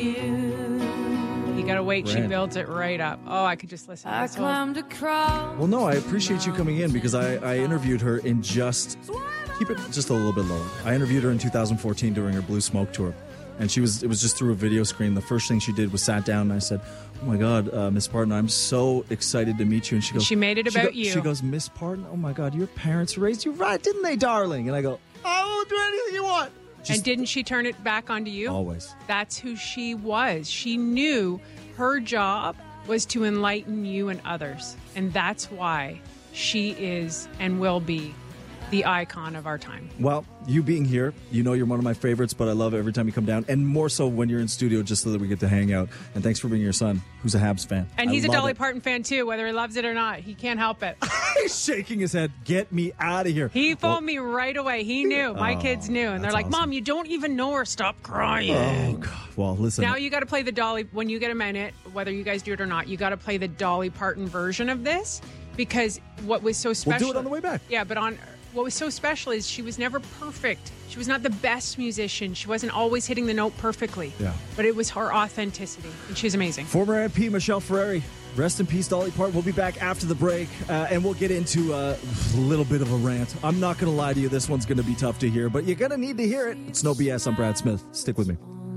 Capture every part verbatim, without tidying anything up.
You gotta wait. She Brand. builds it right up. Oh, I could just listen to this whole... Well, no, I appreciate you coming in because I, I interviewed her in just, keep it just a little bit lower. I interviewed her in two thousand fourteen during her Blue Smoke tour. And she was, it was just through a video screen. The first thing she did was sat down and I said, oh my God, uh, Miss Parton, I'm so excited to meet you. And she goes, She made it she about go- you. She goes, Miss Parton, oh my God, your parents raised you right, didn't they, darling? And I go, I will do anything you want. Just and didn't she turn it back onto you? always. That's who she was. She knew her job was to enlighten you and others. And that's why she is and will be the icon of our time. Well, you being here, you know you're one of my favorites, but I love every time you come down, and more so when you're in studio just so that we get to hang out. And thanks for bringing your son, who's a Habs fan. And I he's a love Dolly it. Parton fan, too, whether he loves it or not. He can't help it. He's shaking his head. Get me out of here. He phoned me right away. He knew. My Oh, kids knew. And they're that's like, awesome. Mom, you don't even know her. Stop crying. Oh, God. Well, listen. Now you got to play the Dolly, when you get a minute, whether you guys do it or not, you got to play the Dolly Parton version of this, because what was so we'll special... do it on the way back. Yeah, but on what was so special is she was never perfect. She was not the best musician. She wasn't always hitting the note perfectly. Yeah. But it was her authenticity, and she's amazing. Former M P Michelle Ferreri. Rest in peace, Dolly Parton. We'll be back after the break, uh, and we'll get into uh, a little bit of a rant. I'm not going to lie to you. This one's going to be tough to hear, but you're going to need to hear it. It's No B S. I'm Brad Smith. Stick with me.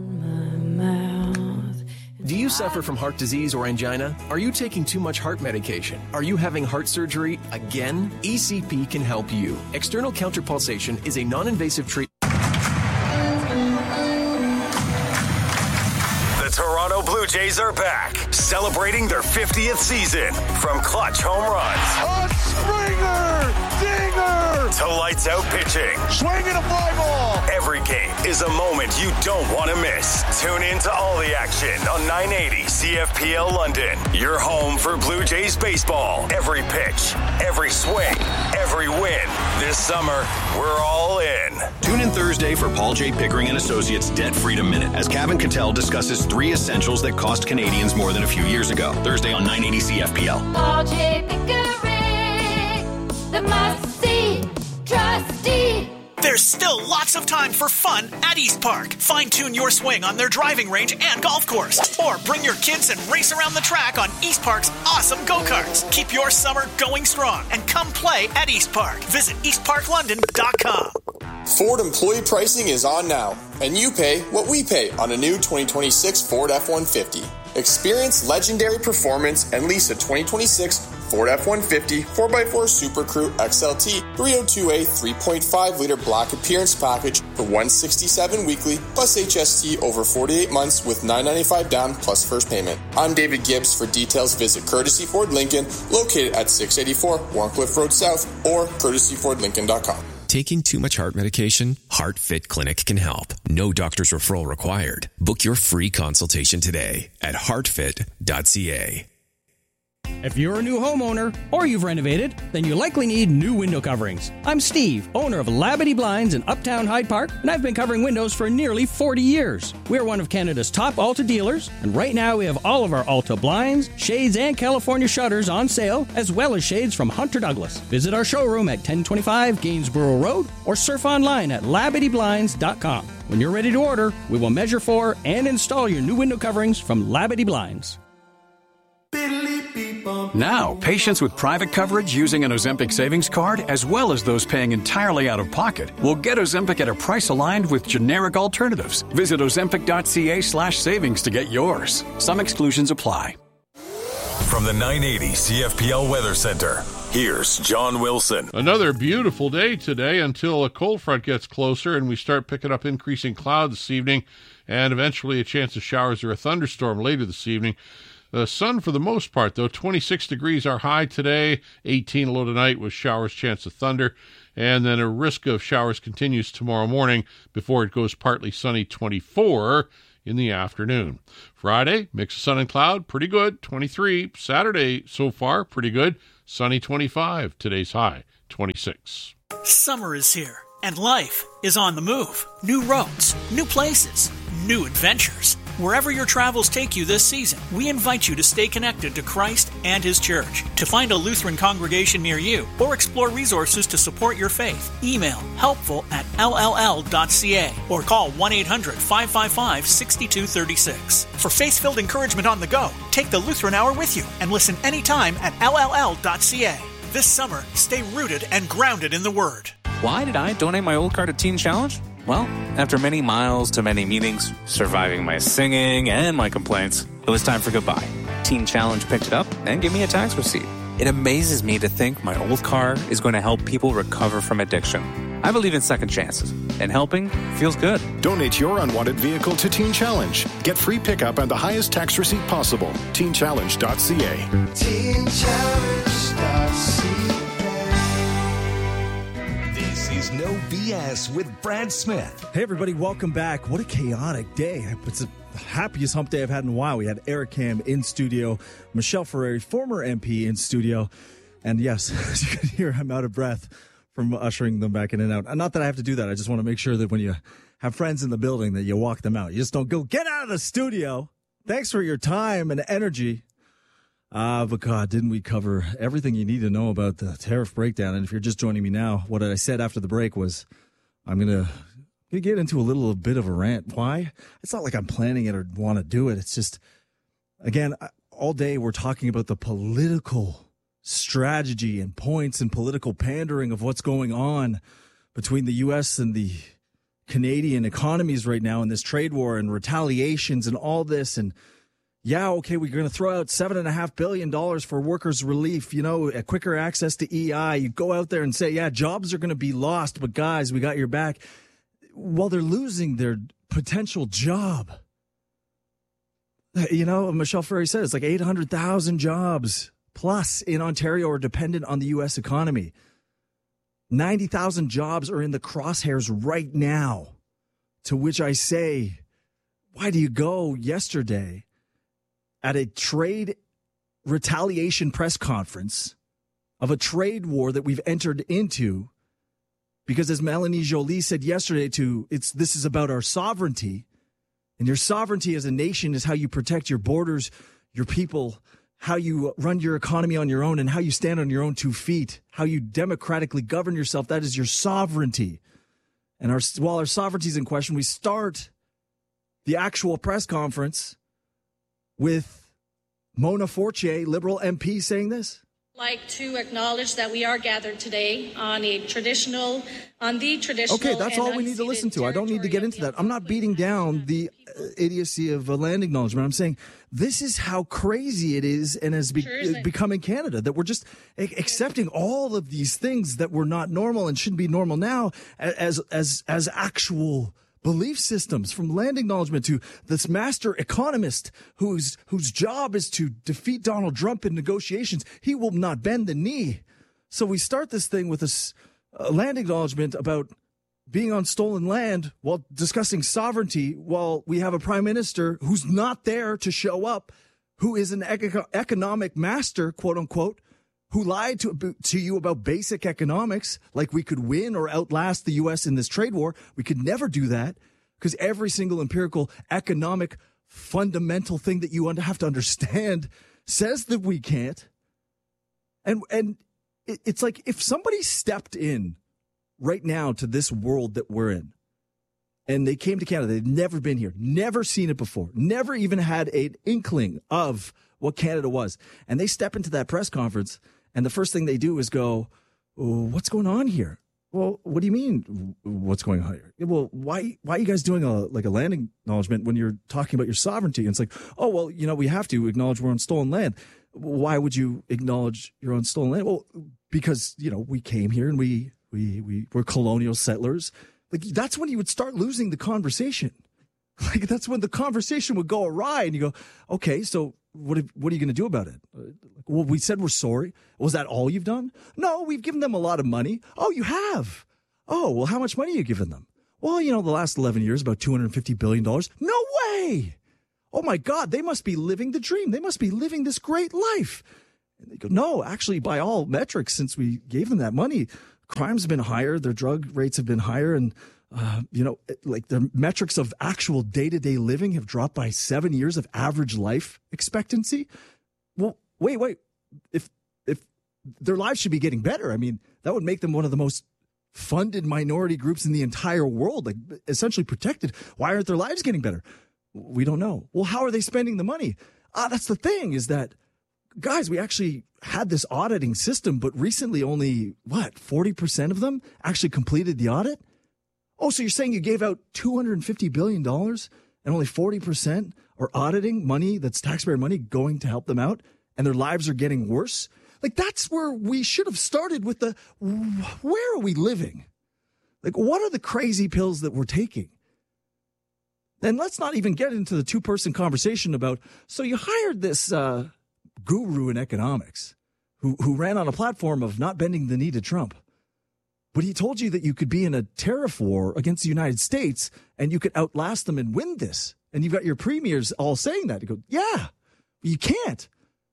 Do you suffer from heart disease or angina? Are you taking too much heart medication? Are you having heart surgery again? E C P can help you. External counterpulsation is a non-invasive treatment. The Toronto Blue Jays are back, celebrating their fiftieth season. From clutch home runs, A Springer! Dinger! to lights out pitching, Swinging a fly ball! every game is a moment you don't want to miss. Tune in to all the action on nine eighty C F P L London. Your home for Blue Jays baseball. Every pitch, every swing, every win. This summer, we're all in. Tune in Thursday for Paul J. Pickering and Associates Debt Freedom Minute as Kevin Cattell discusses three essentials that cost Canadians more than a few years ago. Thursday on nine eighty C F P L. Paul J. Pickering, the must-see trustee. There's still lots of time for fun at East Park. Fine-tune your swing on their driving range and golf course. Or bring your kids and race around the track on East Park's awesome go-karts. Keep your summer going strong and come play at East Park. Visit east park london dot com. Ford employee pricing is on now, and you pay what we pay on a new twenty twenty-six Ford F one fifty. Experience legendary performance and lease a twenty twenty-six Ford F one fifty four by four Super Crew X L T three oh two A three point five liter black appearance package for one hundred sixty-seven dollars weekly plus H S T over forty-eight months with nine hundred ninety-five dollars down plus first payment. I'm David Gibbs. For details, visit Courtesy Ford Lincoln, located at six eighty-four Warncliffe Road South, or courtesy ford lincoln dot com. Taking too much heart medication? HeartFit Clinic can help. No doctor's referral required. Book your free consultation today at heart fit dot c a. If you're a new homeowner or you've renovated, then you likely need new window coverings. I'm Steve, owner of Labadee Blinds in Uptown Hyde Park, and I've been covering windows for nearly forty years. We're one of Canada's top Alta dealers, and right now we have all of our Alta blinds, shades, and California shutters on sale, as well as shades from Hunter Douglas. Visit our showroom at ten twenty-five Gainsborough Road or surf online at labadee blinds dot com. When you're ready to order, we will measure for and install your new window coverings from Labadee Blinds. Now, patients with private coverage using an Ozempic savings card, as well as those paying entirely out of pocket, will get Ozempic at a price aligned with generic alternatives. Visit ozempic dot c a slash savings to get yours. Some exclusions apply. From the nine eighty C F P L Weather Center, here's John Wilson. Another beautiful day today until a cold front gets closer and we start picking up increasing clouds this evening and eventually a chance of showers or a thunderstorm later this evening. The sun for the most part, though. twenty-six degrees are high today, eighteen low tonight with showers, chance of thunder, and then a risk of showers continues tomorrow morning before it goes partly sunny, twenty-four in the afternoon. Friday, mix of sun and cloud, pretty good, twenty-three. Saturday, so far, pretty good, sunny, twenty-five. Today's high, twenty-six. Summer is here, and life is on the move. New roads, new places, new adventures. Wherever your travels take you this season, we invite you to stay connected to Christ and His church. To find a Lutheran congregation near you or explore resources to support your faith, email helpful at l l l dot c a or call one eight hundred five five five six two three six. For faith-filled encouragement on the go, take the Lutheran Hour with you and listen anytime at l l l dot c a. This summer, stay rooted and grounded in the Word. Why did I donate my old car to Teen Challenge? Well, after many miles to many meetings, surviving my singing and my complaints, it was time for goodbye. Teen Challenge picked it up and gave me a tax receipt. It amazes me to think my old car is going to help people recover from addiction. I believe in second chances, and helping feels good. Donate your unwanted vehicle to Teen Challenge. Get free pickup and the highest tax receipt possible. teen challenge dot c a. teen challenge dot c a. Is No B S with Brad Smith. Hey, everybody, welcome back. What a chaotic day. It's the happiest hump day I've had in a while. We had Eric Kam in studio, Michelle Ferrari, former M P, in studio. And yes, as you can hear, I'm out of breath from ushering them back in and out. Not that I have to do that. I just want to make sure that when you have friends in the building that you walk them out. You just don't go, get out of the studio. Thanks for your time and energy. Ah, uh, but God, didn't we cover everything you need to know about the tariff breakdown? And if you're just joining me now, what I said after the break was I'm going to get into a little bit of a rant. Why? It's not like I'm planning it or want to do it. It's just, again, all day we're talking about the political strategy and points and political pandering of what's going on between the U S and the Canadian economies right now in this trade war and retaliations and all this. And yeah, okay, we're going to throw out seven point five billion dollars for workers' relief, you know, a quicker access to E I. You go out there and say, yeah, jobs are going to be lost, but guys, we got your back. While they're losing their potential job. You know, Michelle Ferrari said it's like eight hundred thousand jobs plus in Ontario are dependent on the U S economy. ninety thousand jobs are in the crosshairs right now, to which I say, why do you go yesterday at a trade retaliation press conference of a trade war that we've entered into? Because as Melanie Joly said yesterday, to it's this is about our sovereignty. And your sovereignty as a nation is how you protect your borders, your people, how you run your economy on your own, and how you stand on your own two feet, how you democratically govern yourself. That is your sovereignty. And our, while our sovereignty is in question, we start the actual press conference with Mona Fortier, Liberal M P, saying this. Like to acknowledge that we are gathered today on a traditional, on the traditional. Okay, that's all we need to listen to. I don't need to get into that. I'm not beating down the uh, idiocy of a land acknowledgement. I'm saying this is how crazy it is and has be- sure become in Canada, that we're just a- accepting all of these things that were not normal and shouldn't be normal now as as as actual belief systems, from land acknowledgement to this master economist whose whose job is to defeat Donald Trump in negotiations. He will not bend the knee. So we start this thing with a, a land acknowledgement about being on stolen land while discussing sovereignty, while we have a prime minister who's not there to show up, who is an eco- economic master, quote unquote, who lied to, to you about basic economics, like we could win or outlast the U S in this trade war. We could never do that, because every single empirical economic fundamental thing that you have to understand says that we can't. And and it, it's like if somebody stepped in right now to this world that we're in, and they came to Canada, they've never been here, never seen it before, never even had an inkling of what Canada was, and they step into that press conference, and the first thing they do is go, oh, what's going on here? Well, what do you mean, what's going on here? Well, why why are you guys doing a like a land acknowledgement when you're talking about your sovereignty? And it's like, oh, well, you know, we have to acknowledge we're on stolen land. Why would you acknowledge you're on stolen land? Well, because, you know, we came here and we we we were colonial settlers. Like, that's when you would start losing the conversation. Like, that's when the conversation would go awry, and you go, okay, so what what are you going to do about it? Well, we said we're sorry. Was that all you've done? No, we've given them a lot of money. Oh, you have? Oh, well, how much money are you giving them? Well, you know, the last eleven years, about two hundred fifty billion dollars. No way! Oh, my God, they must be living the dream. They must be living this great life. And they go, no, actually, by all metrics, since we gave them that money, crime's been higher, their drug rates have been higher, and Uh, you know, like the metrics of actual day-to-day living have dropped by seven years of average life expectancy. Well, wait, wait. If if their lives should be getting better, I mean, that would make them one of the most funded minority groups in the entire world, like essentially protected. Why aren't their lives getting better? We don't know. Well, how are they spending the money? Ah, that's the thing is that, guys, we actually had this auditing system, but recently only, what, forty percent of them actually completed the audit? Oh, so you're saying you gave out two hundred fifty billion dollars and only forty percent are auditing money that's taxpayer money going to help them out, and their lives are getting worse? Like, that's where we should have started with the, where are we living? Like, what are the crazy pills that we're taking? And let's not even get into the two-person conversation about, so you hired this uh, guru in economics who, who ran on a platform of not bending the knee to Trump. But he told you that you could be in a tariff war against the United States and you could outlast them and win this. And you've got your premiers all saying that. You go, yeah, you can't.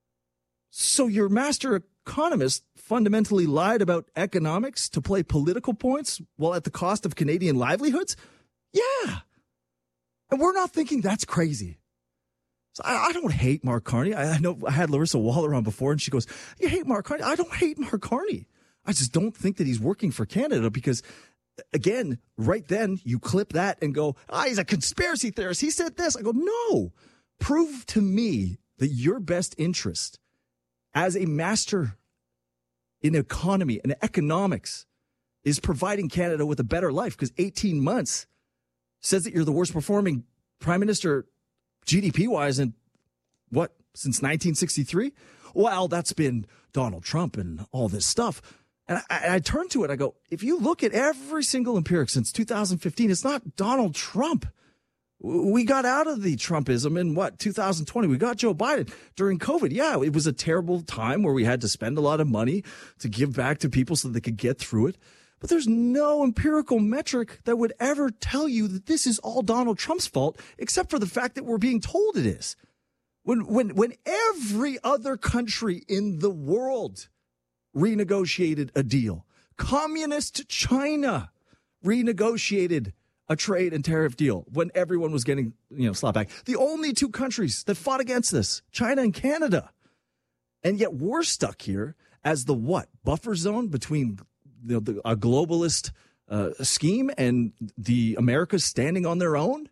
So your master economist fundamentally lied about economics to play political points while at the cost of Canadian livelihoods? Yeah. And we're not thinking that's crazy. So I, I don't hate Mark Carney. I, I know I had Larissa Waller on before and she goes, you hate Mark Carney? I don't hate Mark Carney. I just don't think that he's working for Canada because, again, right then you clip that and go, ah, he's a conspiracy theorist. He said this. I go, no, prove to me that your best interest as a master in economy and economics is providing Canada with a better life because eighteen months says that you're the worst performing prime minister G D P wise in what, since nineteen sixty-three? Well, that's been Donald Trump and all this stuff. And I, I turn to it, I go, if you look at every single empiric since two thousand fifteen, it's not Donald Trump. We got out of the Trumpism in what, two thousand twenty? We got Joe Biden during COVID. Yeah, it was a terrible time where we had to spend a lot of money to give back to people so they could get through it. But there's no empirical metric that would ever tell you that this is all Donald Trump's fault, except for the fact that we're being told it is. When, when, when every other country in the world renegotiated a deal. Communist China renegotiated a trade and tariff deal when everyone was getting, you know, slapped back. The only two countries that fought against this, China and Canada. And yet we're stuck here as the what? Buffer zone between you know, the, a globalist uh, scheme and the Americas standing on their own?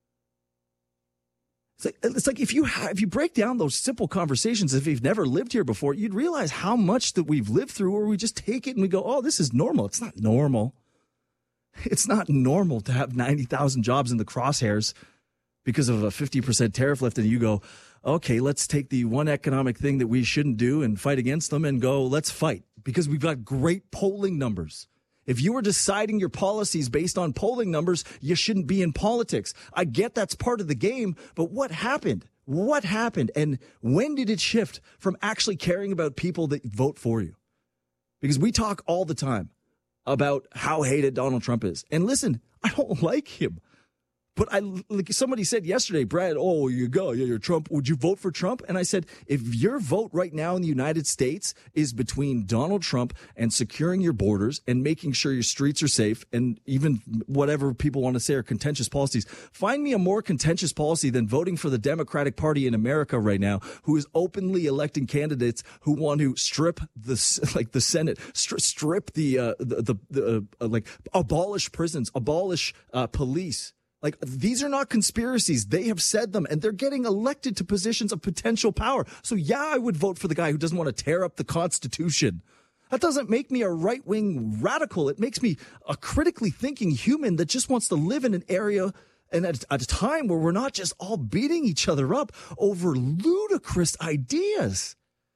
It's like, it's like if you have, if you break down those simple conversations, if you've never lived here before, you'd realize how much that we've lived through where we just take it and we go, oh, this is normal. It's not normal. It's not normal to have ninety thousand jobs in the crosshairs because of a fifty percent tariff lift. And you go, okay, let's take the one economic thing that we shouldn't do and fight against them and go, let's fight because we've got great polling numbers. If you were deciding your policies based on polling numbers, you shouldn't be in politics. I get that's part of the game, but what happened? What happened? And when did it shift from actually caring about people that vote for you? Because we talk all the time about how hated Donald Trump is. And listen, I don't like him. But I, like somebody said yesterday, Brad, oh, you go, yeah, you're Trump. Would you vote for Trump? And I said, if your vote right now in the United States is between Donald Trump and securing your borders and making sure your streets are safe and even whatever people want to say are contentious policies, find me a more contentious policy than voting for the Democratic Party in America right now, who is openly electing candidates who want to strip the, like the Senate, stri- strip the, uh, the, the, the uh, like abolish prisons, abolish uh, police. Like, these are not conspiracies. They have said them, and they're getting elected to positions of potential power. So, yeah, I would vote for the guy who doesn't want to tear up the Constitution. That doesn't make me a right-wing radical. It makes me a critically thinking human that just wants to live in an area and at a time where we're not just all beating each other up over ludicrous ideas.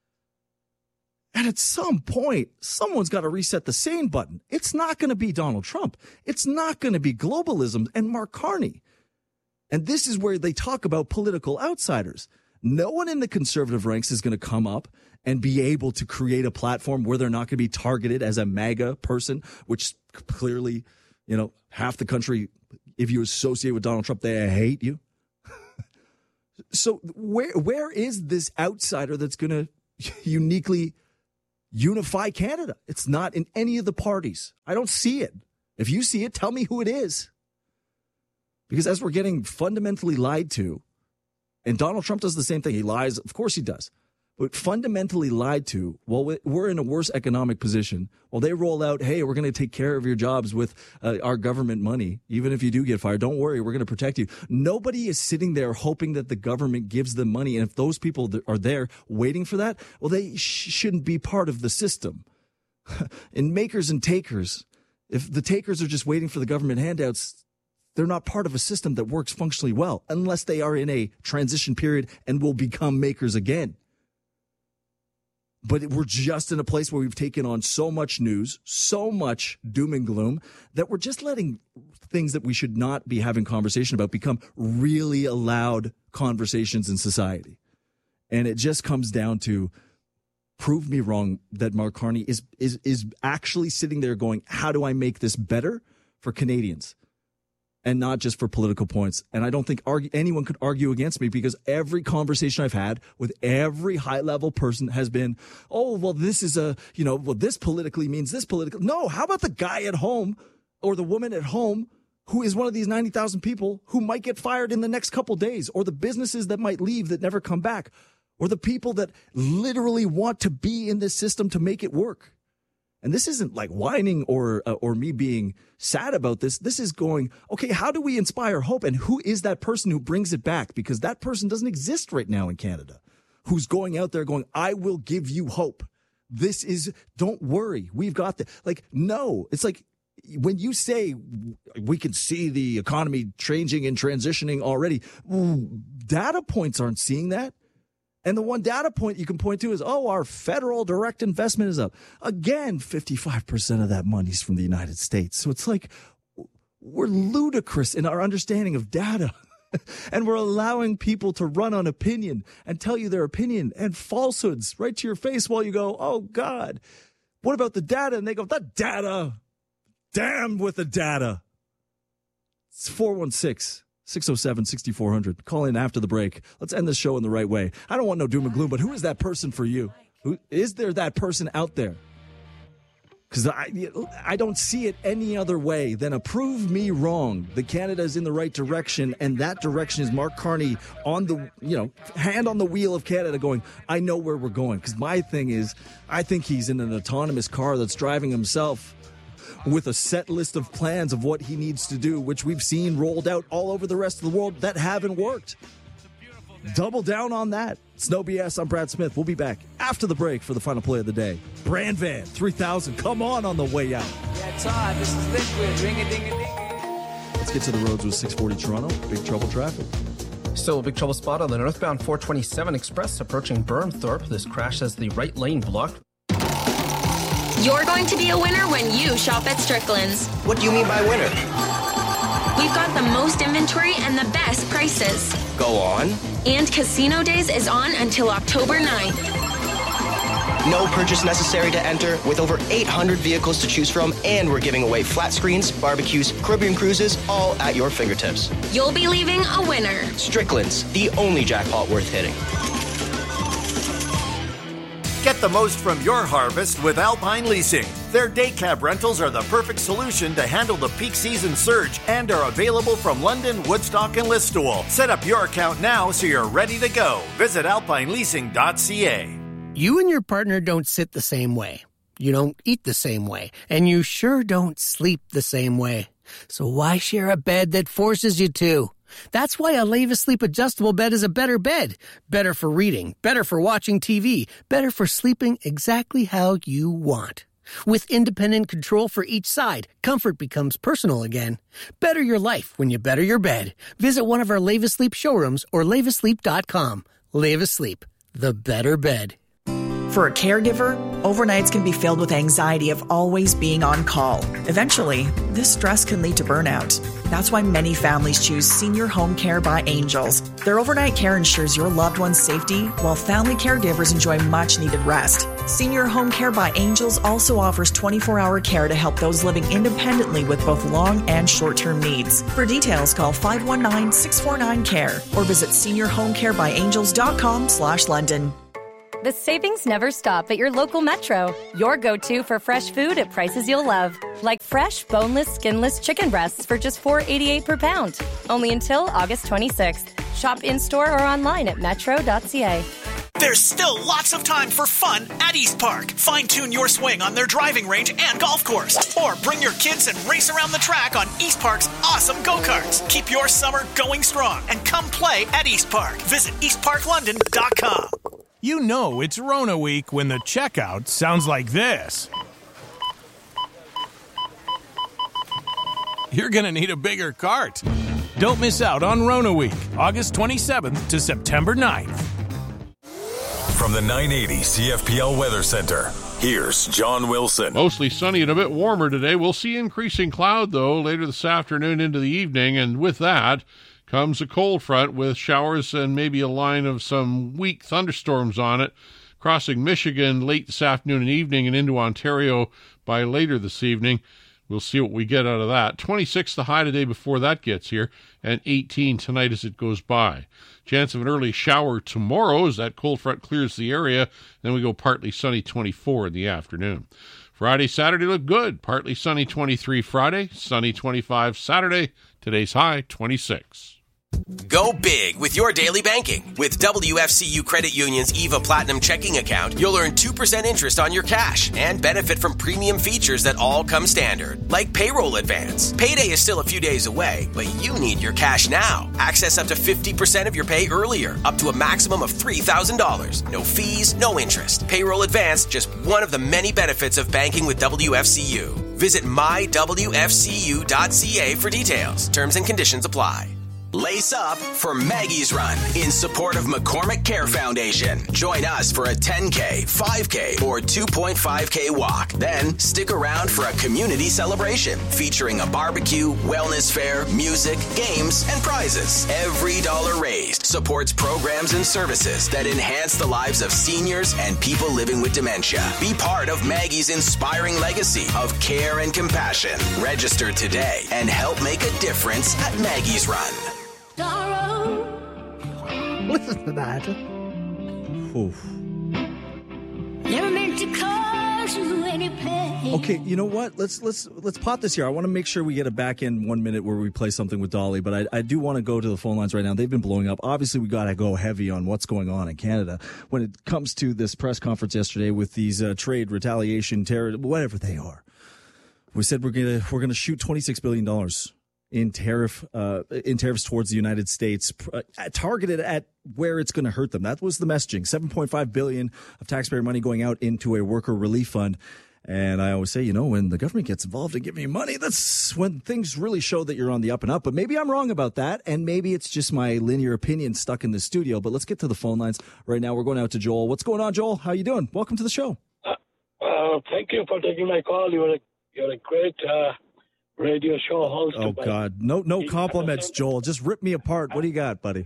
And at some point, someone's got to reset the sane button. It's not going to be Donald Trump. It's not going to be globalism and Mark Carney. And this is where they talk about political outsiders. No one in the conservative ranks is going to come up and be able to create a platform where they're not going to be targeted as a MAGA person, which clearly, you know, half the country, if you associate with Donald Trump, they hate you. So where where is this outsider that's going to uniquely unify Canada? It's not in any of the parties. I don't see it. If you see it, tell me who it is. Because as we're getting fundamentally lied to, and Donald Trump does the same thing. He lies. Of course he does. But fundamentally lied to, well, we're in a worse economic position. Well, they roll out, hey, we're going to take care of your jobs with uh, our government money. Even if you do get fired, don't worry, we're going to protect you. Nobody is sitting there hoping that the government gives them money. And if those people are there waiting for that, well, they sh- shouldn't be part of the system. In makers and takers, if the takers are just waiting for the government handouts, they're not part of a system that works functionally well unless they are in a transition period and will become makers again. But we're just in a place where we've taken on so much news, so much doom and gloom, that we're just letting things that we should not be having conversation about become really allowed conversations in society. And it just comes down to prove me wrong that Mark Carney is is is actually sitting there going, how do I make this better for Canadians? And not just for political points. And I don't think argue, anyone could argue against me, because every conversation I've had with every high-level person has been, oh, well, this is a, you know, well, this politically means this political. No, how about the guy at home or the woman at home who is one of these ninety thousand people who might get fired in the next couple days, or the businesses that might leave that never come back, or the people that literally want to be in this system to make it work? And this isn't like whining or uh, or me being sad about this. This is going, okay, how do we inspire hope? And who is that person who brings it back? Because that person doesn't exist right now in Canada, who's going out there going, I will give you hope. This is, don't worry, we've got the, like, no, it's like when you say we can see the economy changing and transitioning already, data points aren't seeing that. And the one data point you can point to is, oh, our federal direct investment is up. Again, fifty-five percent of that money's from the United States. So it's like we're ludicrous in our understanding of data. And we're allowing people to run on opinion and tell you their opinion and falsehoods right to your face while you go, oh, God, what about the data? And they go, the data, damn with the data. It's four one six, six oh seven, six four hundred. Call in after the break. Let's end this show in the right way. I don't want no doom and gloom, but who is that person for you? Who is there that person out there? Because I, I don't see it any other way than a prove me wrong that Canada is in the right direction, and that direction is Mark Carney on the, you know, hand on the wheel of Canada going, I know where we're going. Because my thing is, I think he's in an autonomous car that's driving himself with a set list of plans of what he needs to do, which we've seen rolled out all over the rest of the world that haven't worked. Double down on that. It's no B S. I'm Brad Smith. We'll be back after the break for the final play of the day. Brand Van three thousand. Come on on the way out. Yeah, Todd, this is Liquid. Ring-a-ding-a-ding. Let's get to the roads with six forty Toronto. Big trouble traffic. Still a big trouble spot on the northbound four twenty-seven Express approaching Burnthorpe. This crash has the right lane blocked. You're going to be a winner when you shop at Strickland's. What do you mean by winner? We've got the most inventory and the best prices. Go on. And Casino Days is on until October ninth. No purchase necessary to enter, with over eight hundred vehicles to choose from, and we're giving away flat screens, barbecues, Caribbean cruises, all at your fingertips. You'll be leaving a winner. Strickland's, the only jackpot worth hitting. Get the most from your harvest with Alpine Leasing. Their day cab rentals are the perfect solution to handle the peak season surge and are available from London, Woodstock, and Listowel. Set up your account now so you're ready to go. Visit alpine leasing dot c a. You and your partner don't sit the same way. You don't eat the same way. And you sure don't sleep the same way. So why share a bed that forces you to? That's why a Leva Sleep adjustable bed is a better bed. Better for reading, better for watching T V, better for sleeping exactly how you want. With independent control for each side, comfort becomes personal again. Better your life when you better your bed. Visit one of our Leva Sleep showrooms or leva sleep dot com. Leva Sleep, the better bed. For a caregiver, overnights can be filled with anxiety of always being on call. Eventually, this stress can lead to burnout. That's why many families choose Senior Home Care by Angels. Their overnight care ensures your loved one's safety, while family caregivers enjoy much-needed rest. Senior Home Care by Angels also offers twenty-four hour care to help those living independently with both long and short-term needs. For details, call five one nine, six four nine, C A R E or visit senior home care by angels dot com slash London. The savings never stop at your local Metro. Your go-to for fresh food at prices you'll love. Like fresh, boneless, skinless chicken breasts for just four dollars and eighty-eight cents per pound. Only until August twenty-sixth. Shop in-store or online at metro dot c a. There's still lots of time for fun at East Park. Fine-tune your swing on their driving range and golf course. Or bring your kids and race around the track on East Park's awesome go-karts. Keep your summer going strong and come play at East Park. Visit east park london dot com. You know it's Rona week when the checkout sounds like this. You're going to need a bigger cart. Don't miss out on Rona week, August twenty-seventh to September ninth. From the nine eighty C F P L Weather Center, here's John Wilson. Mostly sunny and a bit warmer today. We'll see increasing cloud, though, later this afternoon into the evening, and with that comes a cold front with showers and maybe a line of some weak thunderstorms on it, crossing Michigan late this afternoon and evening and into Ontario by later this evening. We'll see what we get out of that. twenty-six the high today before that gets here, and eighteen tonight as it goes by. Chance of an early shower tomorrow as that cold front clears the area. Then we go partly sunny, twenty-four in the afternoon. Friday, Saturday look good. Partly sunny, twenty-three Friday, sunny, twenty-five Saturday. Today's high, twenty-six. Go big with your daily banking. With W F C U Credit Union's EVA Platinum checking account, you'll earn two percent interest on your cash and benefit from premium features that all come standard, like payroll advance. Payday is still a few days away, but you need your cash now. Access up to fifty percent of your pay earlier, up to a maximum of three thousand dollars. No fees, no interest. Payroll advance, just one of the many benefits of banking with W F C U. Visit my w f c u dot c a for details. Terms and conditions apply. Lace up for Maggie's Run in support of McCormick Care Foundation. Join us for a ten K, five K, or two point five K walk. Then stick around for a community celebration featuring a barbecue, wellness fair, music, games, and prizes. Every dollar raised supports programs and services that enhance the lives of seniors and people living with dementia. Be part of Maggie's inspiring legacy of care and compassion. Register today and help make a difference at Maggie's Run. Listen to that. Oof. Never meant to cause you any pain. Okay, you know what? Let's let's let's pot this here. I want to make sure we get it back in one minute where we play something with Dolly, but I, I do want to go to the phone lines right now. They've been blowing up. Obviously, we got to go heavy on what's going on in Canada when it comes to this press conference yesterday with these uh, trade retaliation, terror, whatever they are. We said we're gonna we're gonna shoot twenty-six billion dollars in tariff uh, in tariffs towards the United States, uh, targeted at where it's going to hurt them. That was the messaging. seven point five billion dollars of taxpayer money going out into a worker relief fund. And I always say, you know, when the government gets involved in giving you money, that's when things really show that you're on the up and up. But maybe I'm wrong about that, and maybe it's just my linear opinion stuck in the studio. But let's get to the phone lines right now. We're going out to Joel. What's going on, Joel? How you doing? Welcome to the show. Uh, uh, thank you for taking my call. You're a, you're a great uh, radio show host. Oh, God. No no compliments, Joel. Just rip me apart. What do you got, buddy?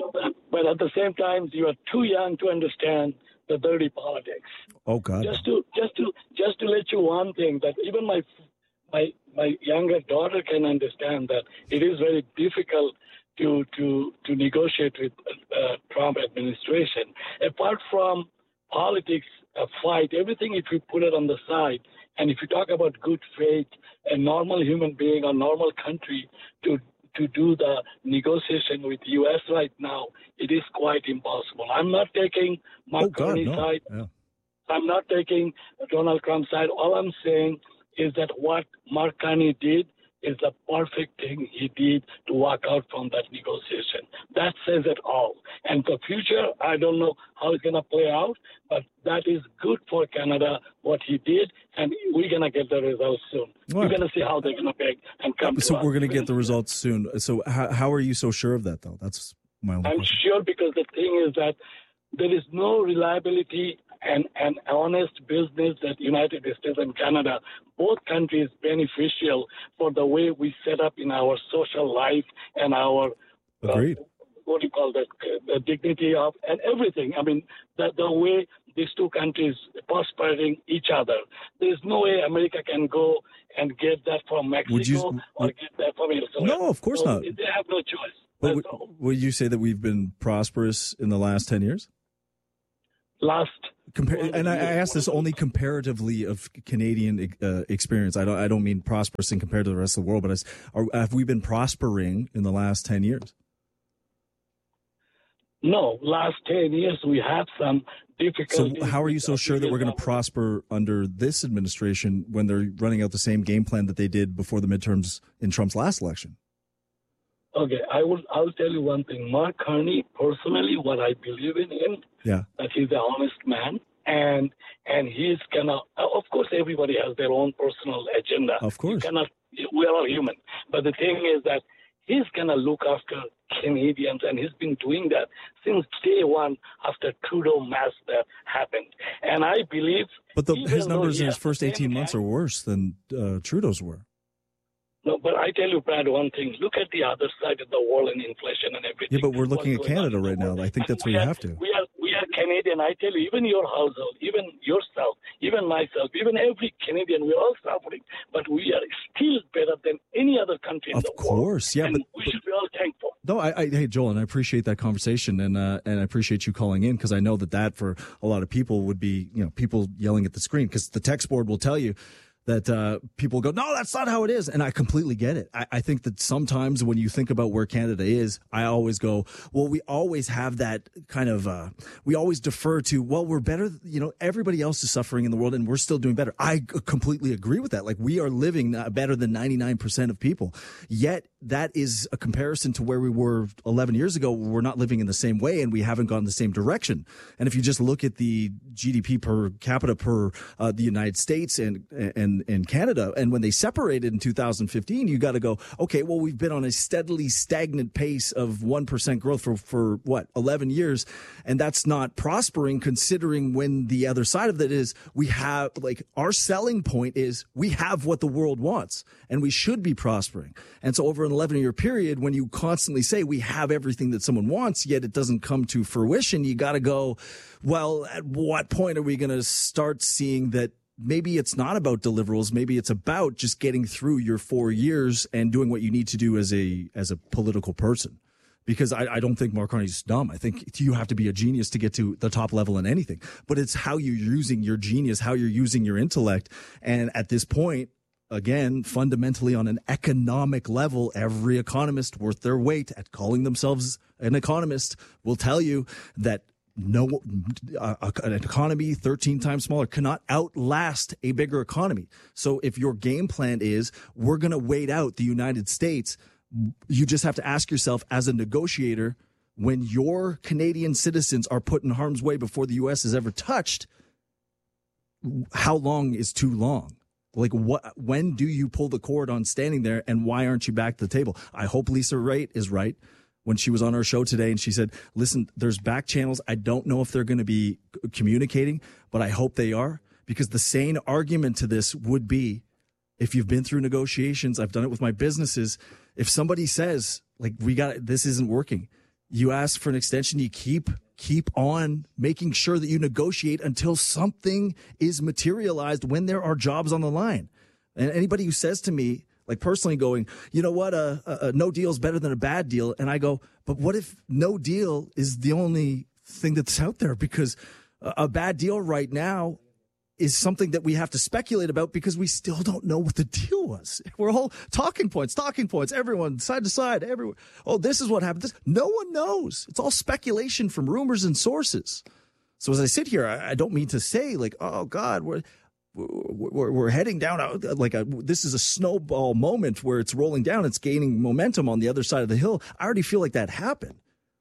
But at the same time, you are too young to understand the dirty politics. Oh, God. Just to just to just to let you one thing, that even my my my younger daughter can understand that it is very difficult to to to negotiate with uh, Trump administration. Apart from politics, a fight, everything, if you put it on the side, and if you talk about good faith, a normal human being or normal country to to do the negotiation with the U S right now, it is quite impossible. I'm not taking Mark oh, God, Carney's no. side. Yeah. I'm not taking Donald Trump's side. All I'm saying is that what Mark Carney did is the perfect thing he did to walk out from that negotiation. That says it all. And the future, I don't know how it's going to play out, but that is good for Canada, what he did, and we're going to get the results soon. Well, we're going to see how they're going to beg and come So to we're us. going to get the results soon. So how, how are you so sure of that, though? That's my only I'm question. sure, because the thing is that there is no reliability and an honest business that United States and Canada, both countries, beneficial for the way we set up in our social life and our Agreed. Uh, what do you call that, the dignity of, and everything. I mean, the, the way these two countries prospering each other. There's no way America can go and get that from Mexico Would you- or get that from elsewhere. No, of course So not. They have no choice. But That's would, all. would you say that we've been prosperous in the last ten years? last. Compar- and I, I ask this only comparatively of Canadian uh, experience. I don't. I don't mean prosperous and compared to the rest of the world, but as, are, have we been prospering in the last ten years? No, last ten years we had some difficulties. So how are you so sure that we're going to prosper under this administration when they're running out the same game plan that they did before the midterms in Trump's last election? Okay, I will. I'll tell you one thing. Mark Carney, personally, what I believe in him, yeah, that he's an honest man, and and he's gonna. Of course, everybody has their own personal agenda. Of course, you cannot. We're all human, but the thing is that he's gonna look after Canadians, and he's been doing that since day one after Trudeau massacre happened. And I believe, but the, his numbers in his first eighteen months are worse than uh, Trudeau's were. No, but I tell you, Brad, one thing. Look at the other side of the world and inflation and everything. Yeah, but we're looking at Canada right now. I think that's where you have to. We are we are Canadian. I tell you, even your household, even yourself, even myself, even every Canadian, we're all suffering. But we are still better than any other country in of the world. Of course, yeah. And but, we but, should be all thankful. No, I, I, hey, Joel, and I appreciate that conversation, and uh, and I appreciate you calling in, because I know that that for a lot of people would be, you know, people yelling at the screen, because the text board will tell you that uh, people go, no, that's not how it is. And I completely get it. I, I think that sometimes when you think about where Canada is, I always go, well, we always have that kind of, uh, we always defer to, well, we're better. You know, everybody else is suffering in the world and we're still doing better. I completely agree with that. Like, we are living better than ninety-nine percent of people. Yet that is a comparison to where we were eleven years ago. We're not living in the same way and we haven't gone the same direction. And if you just look at the G D P per capita per uh, the United States and, and, in Canada, and when they separated in two thousand fifteen, you got to go, okay, well, we've been on a steadily stagnant pace of one percent growth for, for what, eleven years. And that's not prospering, considering when the other side of that is we have, like, our selling point is we have what the world wants and we should be prospering. And so over an eleven year period, when you constantly say we have everything that someone wants, yet it doesn't come to fruition, you got to go, well, at what point are we going to start seeing that maybe it's not about deliverables. Maybe it's about just getting through your four years and doing what you need to do as a as a political person. Because I, I don't think Mark Carney's dumb. I think you have to be a genius to get to the top level in anything. But it's how you're using your genius, how you're using your intellect. And at this point, again, fundamentally on an economic level, every economist worth their weight at calling themselves an economist will tell you that no, uh, an economy thirteen times smaller cannot outlast a bigger economy. So if your game plan is we're going to wait out the United States, you just have to ask yourself as a negotiator, when your Canadian citizens are put in harm's way before the U S is ever touched, how long is too long? Like, what? When do you pull the cord on standing there, and why aren't you back at the table? I hope Lisa Wright is right when she was on our show today and she said, listen, there's back channels. I don't know if they're going to be communicating, but I hope they are, because the sane argument to this would be, if you've been through negotiations, I've done it with my businesses. If somebody says, like, we got this isn't working, you ask for an extension, you keep keep on making sure that you negotiate until something is materialized when there are jobs on the line. And anybody who says to me, like, personally going, you know what, a, a, a no deal is better than a bad deal. And I go, but what if no deal is the only thing that's out there? Because a, a bad deal right now is something that we have to speculate about because we still don't know what the deal was. We're all talking points, talking points, everyone side to side, everyone. Oh, this is what happened. This, no one knows. It's all speculation from rumors and sources. So as I sit here, I, I don't mean to say like, oh God, we're, we're, we're heading down a, like a, this is a snowball moment where it's rolling down. It's gaining momentum on the other side of the hill. I already feel like that happened.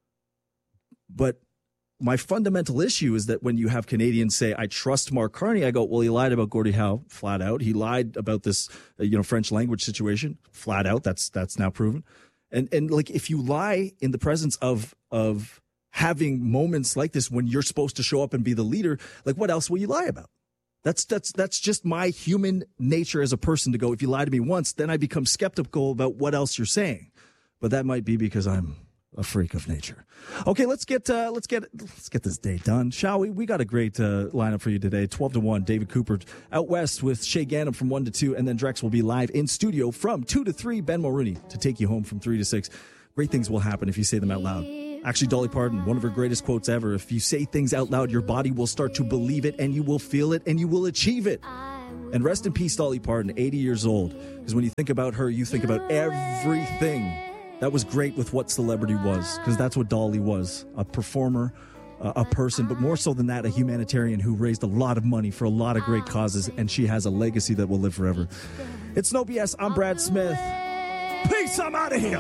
But my fundamental issue is that when you have Canadians say, I trust Mark Carney, I go, well, he lied about Gordie Howe, flat out. He lied about this, uh, you know, French language situation, flat out. That's that's now proven. And and like, if you lie in the presence of of having moments like this when you're supposed to show up and be the leader, like, what else will you lie about? That's that's that's just my human nature as a person to go, if you lie to me once, then I become skeptical about what else you're saying. But that might be because I'm a freak of nature. Okay, let's get uh, let's get let's get this day done, shall we? We got a great uh, lineup for you today. twelve to one, David Cooper out west with Shay Gannam from one to two, and then Drex will be live in studio from two to three. Ben Mulrooney to take you home from three to six. Great things will happen if you say them out loud. Actually, Dolly Parton, one of her greatest quotes ever, if you say things out loud, your body will start to believe it, and you will feel it, and you will achieve it. And rest in peace, Dolly Parton, eighty years old. Because when you think about her, you think about everything that was great with what celebrity was. Because that's what Dolly was, a performer, uh, a person, but more so than that, a humanitarian who raised a lot of money for a lot of great causes, and she has a legacy that will live forever. It's No B S. I'm Brad Smith. Peace. I'm out of here.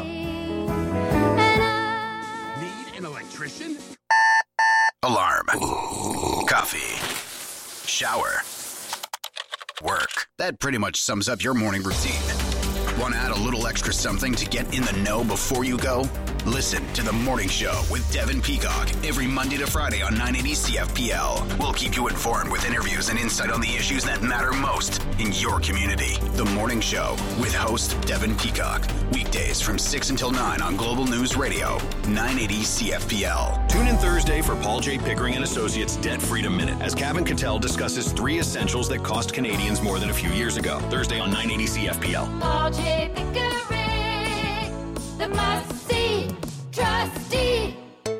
Need an electrician? Alarm. Coffee. Shower. Work. That pretty much sums up your morning routine. Want to add a little extra something to get in the know before you go? Listen to The Morning Show with Devin Peacock every Monday to Friday on nine eighty C F P L. We'll keep you informed with interviews and insight on the issues that matter most in your community. The Morning Show with host Devin Peacock. Weekdays from six until nine on Global News Radio, nine eighty C F P L. Tune in Thursday for Paul J. Pickering and Associates Debt Freedom Minute as Kevin Cattell discusses three essentials that cost Canadians more than a few years ago. Thursday on nine eighty C F P L. Paul J. Pickering, the must-see trustee.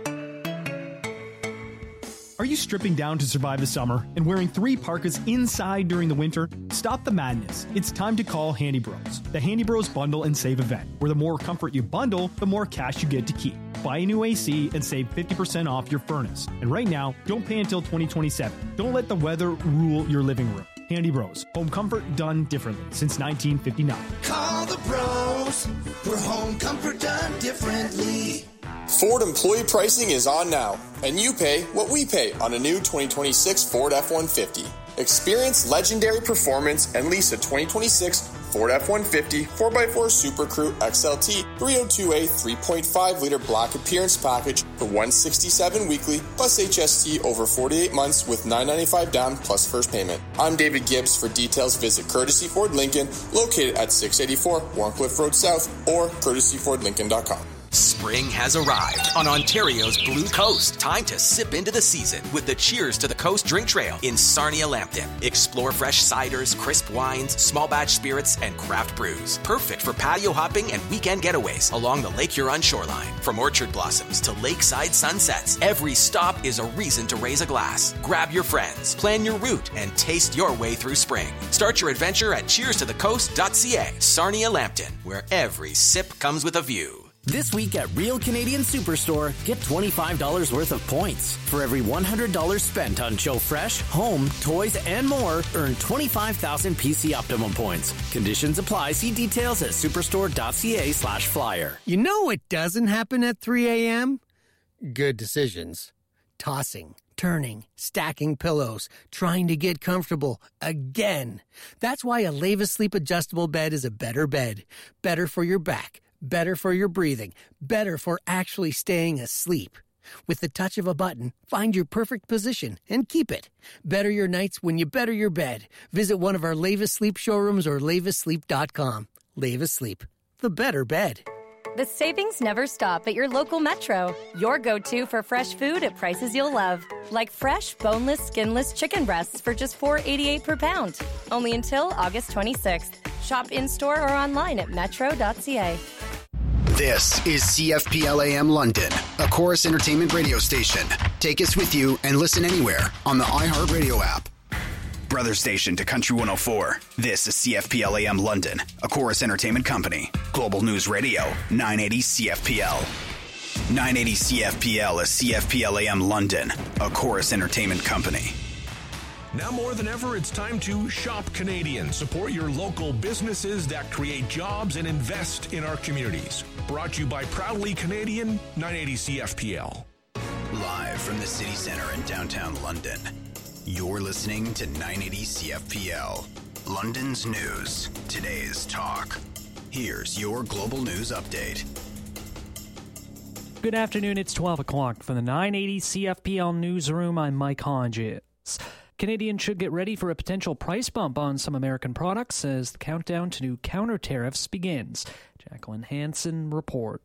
Are you stripping down to survive the summer and wearing three parkas inside during the winter? Stop the madness. It's time to call Handy Bros. The Handy Bros Bundle and Save event, where the more comfort you bundle, the more cash you get to keep. Buy a new A C and save fifty percent off your furnace. And right now, don't pay until twenty twenty-seven. Don't let the weather rule your living room. Handy Bros. Home comfort done differently since nineteen fifty-nine. Call the bros for home comfort done differently. Ford employee pricing is on now, and you pay what we pay on a new twenty twenty-six Ford F one fifty. Experience legendary performance and lease a twenty twenty-six Ford F one fifty four by four Super Crew X L T three oh two A three point five liter black appearance package for one hundred sixty-seven dollars weekly plus H S T over forty-eight months with nine hundred ninety-five dollars down plus first payment. I'm David Gibbs. For details, visit Courtesy Ford Lincoln, located at six eighty-four Warncliffe Road South, or courtesy ford lincoln dot com. Spring has arrived on Ontario's Blue Coast. Time to sip into the season with the Cheers to the Coast drink trail in Sarnia Lambton. Explore fresh ciders, crisp wines, small batch spirits, and craft brews. Perfect for patio hopping and weekend getaways along the Lake Huron shoreline. From orchard blossoms to lakeside sunsets, every stop is a reason to raise a glass. Grab your friends, plan your route, and taste your way through spring. Start your adventure at cheers to the coast dot c a. Sarnia Lambton, where every sip comes with a view. This week at Real Canadian Superstore, get twenty-five dollars worth of points. For every one hundred dollars spent on Joe Fresh, home, toys, and more, earn twenty-five thousand P C Optimum points. Conditions apply. See details at superstore dot c a slash flyer. You know what doesn't happen at three a.m.? Good decisions. Tossing, turning, stacking pillows, trying to get comfortable again. That's why a Leva Sleep adjustable bed is a better bed. Better for your back. Better for your breathing, better for actually staying asleep. With the touch of a button, find your perfect position and keep it. Better your nights when you better your bed. Visit one of our Leva Sleep showrooms or leva sleep dot com. Leva Sleep, the better bed. The savings never stop at your local Metro. Your go-to for fresh food at prices you'll love. Like fresh, boneless, skinless chicken breasts for just four dollars and eighty-eight cents per pound. Only until August twenty-sixth. Shop in-store or online at metro dot c a. This is C F P L A M London, a Chorus Entertainment radio station. Take us with you and listen anywhere on the iHeartRadio app. Brother station to Country one oh four. This is C F P L A M London, a Chorus Entertainment company. Global News Radio, nine eighty C F P L. nine eighty C F P L is C F P L A M London, a Chorus Entertainment company. Now more than ever, it's time to shop Canadian. Support your local businesses that create jobs and invest in our communities. Brought to you by Proudly Canadian, nine eighty C F P L. Live from the city center in downtown London, you're listening to nine eighty C F P L. London's news, today's talk. Here's your global news update. Good afternoon, it's twelve o'clock. From the nine eighty C F P L newsroom, I'm Mike Hodges. Canadians should get ready for a potential price bump on some American products as the countdown to new counter tariffs begins. Jacqueline Hansen reports.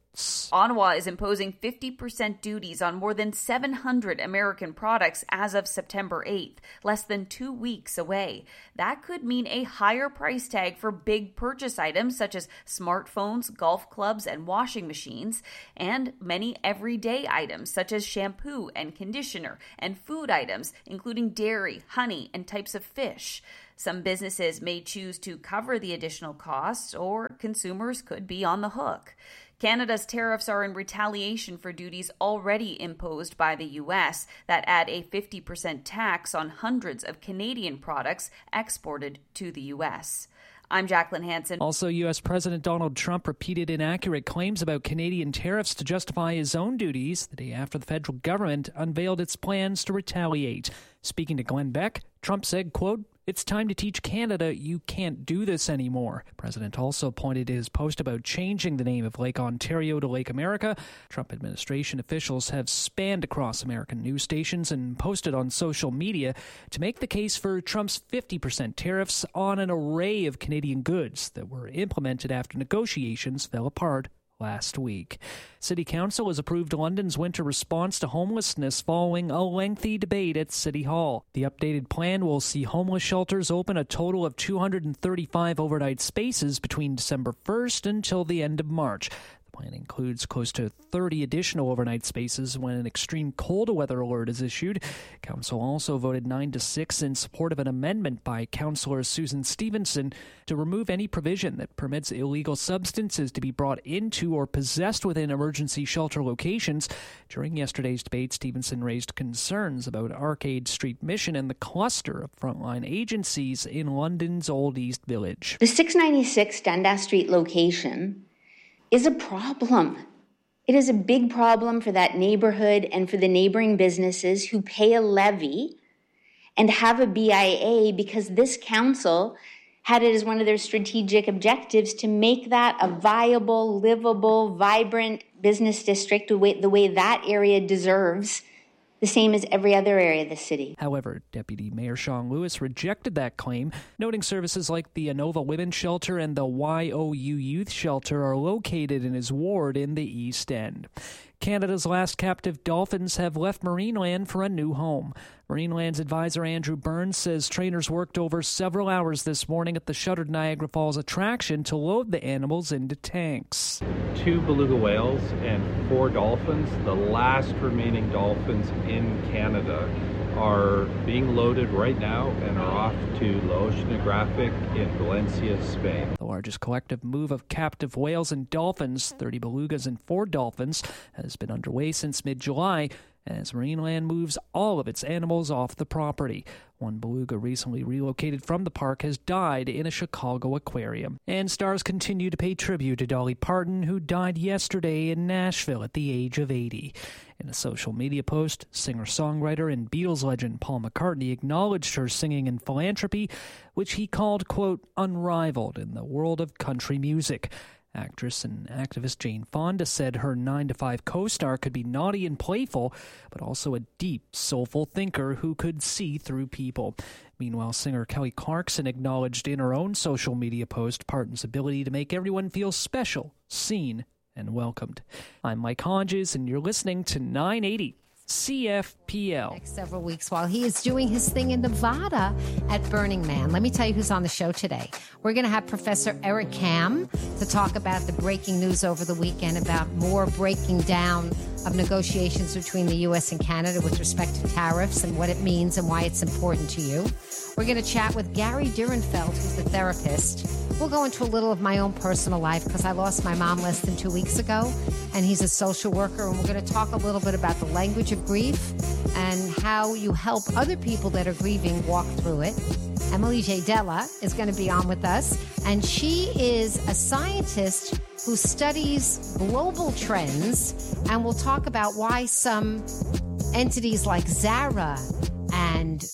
Ottawa is imposing fifty percent duties on more than seven hundred American products as of September eighth, less than two weeks away. That could mean a higher price tag for big purchase items such as smartphones, golf clubs, and washing machines, and many everyday items such as shampoo and conditioner, and food items, including dairy, honey, and types of fish. Some businesses may choose to cover the additional costs, or consumers could be on the hook. Canada's tariffs are in retaliation for duties already imposed by the U S that add a fifty percent tax on hundreds of Canadian products exported to the U S. I'm Jacqueline Hansen. Also, U S. President Donald Trump repeated inaccurate claims about Canadian tariffs to justify his own duties the day after the federal government unveiled its plans to retaliate. Speaking to Glenn Beck, Trump said, quote, "It's time to teach Canada you can't do this anymore." The president also pointed to his post about changing the name of Lake Ontario to Lake America. Trump administration officials have spanned across American news stations and posted on social media to make the case for Trump's fifty percent tariffs on an array of Canadian goods that were implemented after negotiations fell apart last week. City Council has approved London's winter response to homelessness following a lengthy debate at City Hall. The updated plan will see homeless shelters open a total of two hundred thirty-five overnight spaces between December first until the end of March. The plan includes close to thirty additional overnight spaces when an extreme cold weather alert is issued. Council also voted nine to six in support of an amendment by Councillor Susan Stevenson to remove any provision that permits illegal substances to be brought into or possessed within emergency shelter locations. During yesterday's debate, Stevenson raised concerns about Arcade Street Mission and the cluster of frontline agencies in London's Old East Village. The six ninety-six Dundas Street location is a problem. It is a big problem for that neighborhood and for the neighboring businesses who pay a levy and have a B I A because this council had it as one of their strategic objectives to make that a viable, livable, vibrant business district the way, the way that area deserves, the same as every other area of the city. However, Deputy Mayor Sean Lewis rejected that claim, noting services like the Inova Women's Shelter and the Y O U Youth Shelter are located in his ward in the East End. Canada's last captive dolphins have left Marineland for a new home. Marineland's advisor Andrew Burns says trainers worked over several hours this morning at the shuttered Niagara Falls attraction to load the animals into tanks. Two beluga whales and four dolphins, the last remaining dolphins in Canada, are being loaded right now and are off to La Oceanographic in Valencia, Spain. The largest collective move of captive whales and dolphins, thirty belugas and four dolphins, has been underway since mid-July as Marineland moves all of its animals off the property. One beluga recently relocated from the park has died in a Chicago aquarium. And stars continue to pay tribute to Dolly Parton, who died yesterday in Nashville at the age of eighty. In a social media post, singer-songwriter and Beatles legend Paul McCartney acknowledged her singing and philanthropy, which he called, quote, unrivaled in the world of country music. Actress and activist Jane Fonda said her nine to five co-star could be naughty and playful, but also a deep, soulful thinker who could see through people. Meanwhile, singer Kelly Clarkson acknowledged in her own social media post Parton's ability to make everyone feel special, seen, and welcomed. I'm Mike Hodges, and you're listening to nine eighty C F P L. Next several weeks while he is doing his thing in Nevada at Burning Man. Let me tell you who's on the show today. We're going to have Professor Eric Kam to talk about the breaking news over the weekend about more breaking down of negotiations between the U S and Canada with respect to tariffs and what it means and why it's important to you. We're going to chat with Gary Dierenfeld, who's the therapist. We'll go into a little of my own personal life because I lost my mom less than two weeks ago, and he's a social worker, and we're going to talk a little bit about the language of grief and how you help other people that are grieving walk through it. Emily J. Della is going to be on with us, and she is a scientist who studies global trends, and we'll talk about why some entities like Zara and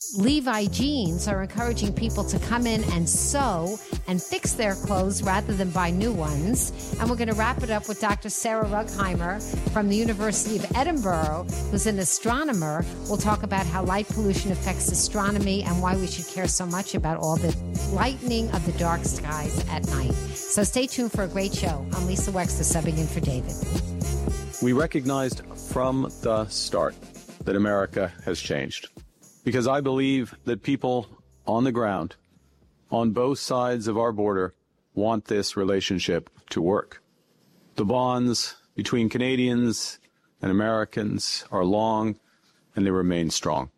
Levi Jeans are encouraging people to come in and sew and fix their clothes rather than buy new ones. And we're going to wrap it up with Doctor Sarah Rugheimer from the University of Edinburgh, who's an astronomer. We'll talk about how light pollution affects astronomy and why we should care so much about all the lightening of the dark skies at night. So stay tuned for a great show. I'm Lisa Wexler, subbing in for David. We recognized from the start that America has changed. Because I believe that people on the ground, on both sides of our border, want this relationship to work. The bonds between Canadians and Americans are long, and they remain strong.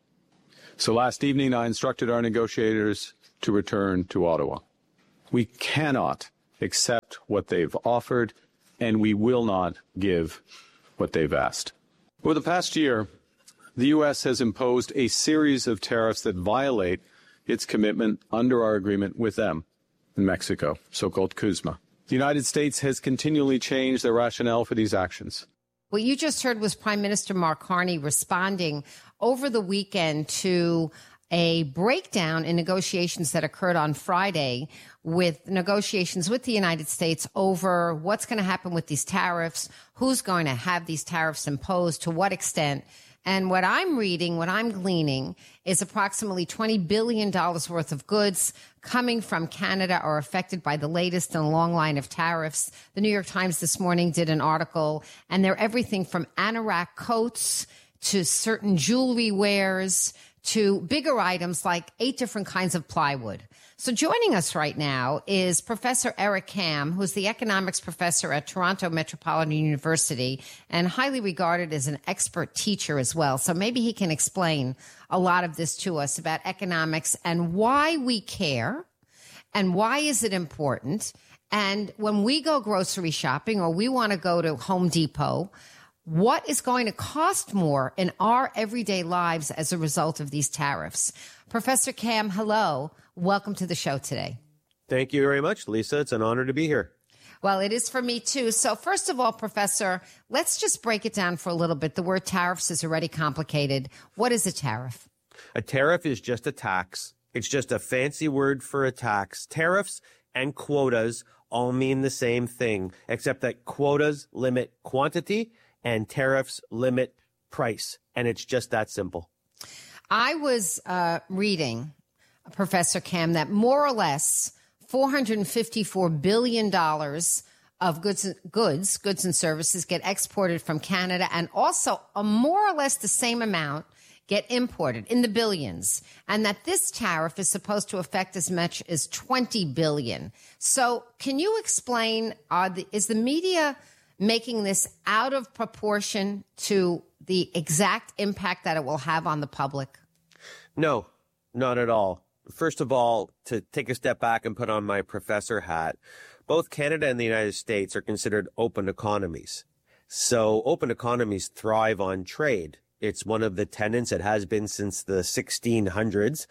So last evening, I instructed our negotiators to return to Ottawa. We cannot accept what they've offered, and we will not give what they've asked. Over the past year, the U S has imposed a series of tariffs that violate its commitment under our agreement with them in Mexico, so-called CUSMA. The United States has continually changed their rationale for these actions. What you just heard was Prime Minister Mark Carney responding over the weekend to a breakdown in negotiations that occurred on Friday with negotiations with the United States over what's going to happen with these tariffs, who's going to have these tariffs imposed, to what extent. And what I'm reading, what I'm gleaning, is approximately twenty billion dollars worth of goods coming from Canada are affected by the latest in a long line of tariffs. The New York Times this morning did an article, and they're everything from anorak coats to certain jewelry wares to bigger items like eight different kinds of plywood. So joining us right now is Professor Eric Kam, who's the economics professor at Toronto Metropolitan University and highly regarded as an expert teacher as well. So maybe he can explain a lot of this to us about economics and why we care and why is it important. And when we go grocery shopping or we want to go to Home Depot, what is going to cost more in our everyday lives as a result of these tariffs? Professor Kam, hello. Welcome to the show today. Thank you very much, Lisa. It's an honor to be here. Well, it is for me, too. So first of all, Professor, let's just break it down for a little bit. The word tariffs is already complicated. What is a tariff? A tariff is just a tax. It's just a fancy word for a tax. Tariffs and quotas all mean the same thing, except that quotas limit quantity and tariffs limit price. And it's just that simple. I was uh, reading, Professor Kam, that more or less four hundred fifty-four billion dollars of goods, goods, goods and services get exported from Canada, and also a more or less the same amount get imported in the billions, and that this tariff is supposed to affect as much as twenty billion dollars. So can you explain, are the, is the media making this out of proportion to the exact impact that it will have on the public? No, not at all. First of all, to take a step back and put on my professor hat, both Canada and the United States are considered open economies. So open economies thrive on trade. It's one of the tenets. It has been since the sixteen hundreds.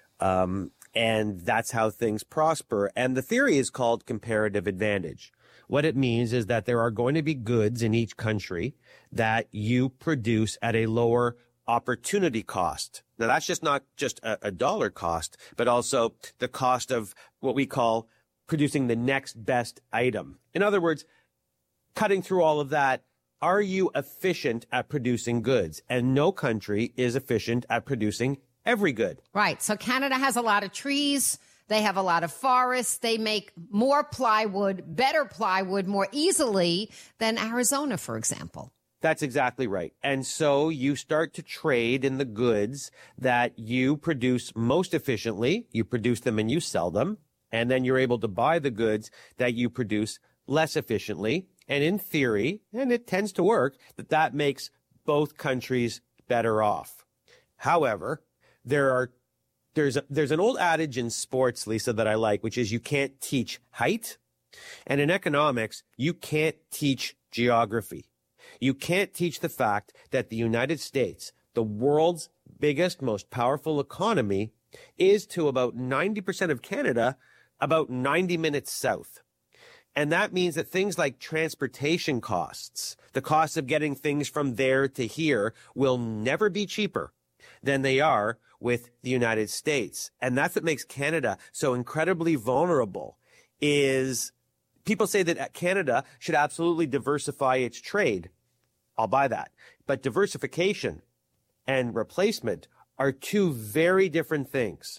Um, and that's how things prosper. And the theory is called comparative advantage. What it means is that there are going to be goods in each country that you produce at a lower opportunity cost. Now, that's just not just a, a dollar cost, but also the cost of what we call producing the next best item. In other words, cutting through all of that, are you efficient at producing goods? And no country is efficient at producing every good. Right. So Canada has a lot of trees. They have a lot of forests. They make more plywood, better plywood more easily than Arizona, for example. That's exactly right. And so you start to trade in the goods that you produce most efficiently. You produce them and you sell them. And then you're able to buy the goods that you produce less efficiently. And in theory, and it tends to work, that that makes both countries better off. However, there are there's a, there's an old adage in sports, Lisa, that I like, which is you can't teach height. And in economics, you can't teach geography. You can't teach the fact that the United States, the world's biggest, most powerful economy, is to about ninety percent of Canada, about ninety minutes south. And that means that things like transportation costs, the cost of getting things from there to here, will never be cheaper. than they are with the United States. And that's what makes Canada so incredibly vulnerable. Is people say that Canada should absolutely diversify its trade. I'll buy that. But diversification and replacement are two very different things.